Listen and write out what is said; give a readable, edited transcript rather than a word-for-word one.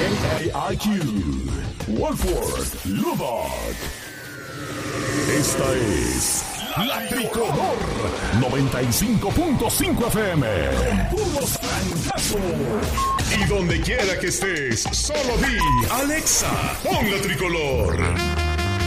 AIQ, Wolford, Lubbock. Esta es La Tricolor 95.5 FM. Con puros trancazos. Y donde quiera que estés, solo di Alexa, pon La Tricolor.